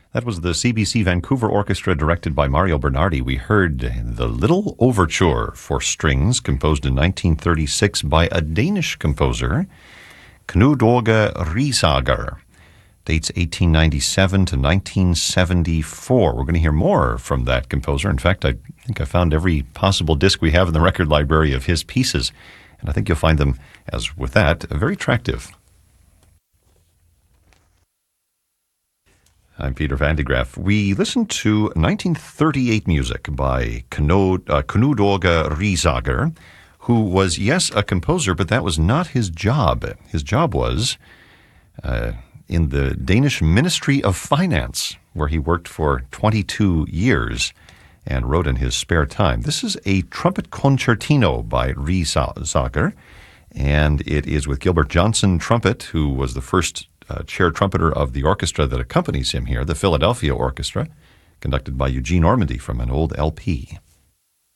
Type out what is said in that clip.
That was the CBC Vancouver Orchestra directed by Mario Bernardi. We heard the Little Overture for strings, composed in 1936 by a Danish composer, Knud Åge Riesager. Dates 1897 to 1974. We're going to hear more from that composer. In fact, I think I found every possible disc we have in the record library of his pieces, and I think you'll find them, as with that, very attractive. I'm Peter Van de Graaff. We listened to 1938 music by Knud Åge Riesager, who was, yes, a composer, but that was not his job. His job was in the Danish Ministry of Finance, where he worked for 22 years and wrote in his spare time. This is a trumpet concertino by Riesager, and it is with Gilbert Johnson trumpet, who was the first chair trumpeter of the orchestra that accompanies him here, the Philadelphia Orchestra, conducted by Eugene Ormandy from an old LP.